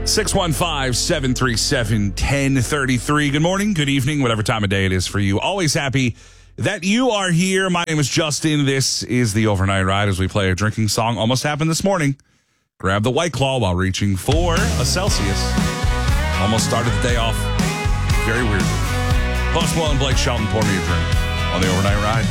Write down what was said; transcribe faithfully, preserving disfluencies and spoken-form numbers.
six one five, seven three seven, one zero three three. Good morning, good evening, whatever time of day it is for you. Always happy that you are here. My name is Justin. This is the Overnight Ride as we play a drinking song. Almost happened this morning. Grab the White Claw while reaching for a Celsius. Almost started the day off very weird. Post Malone, Blake Shelton, pour me a drink on the Overnight Ride.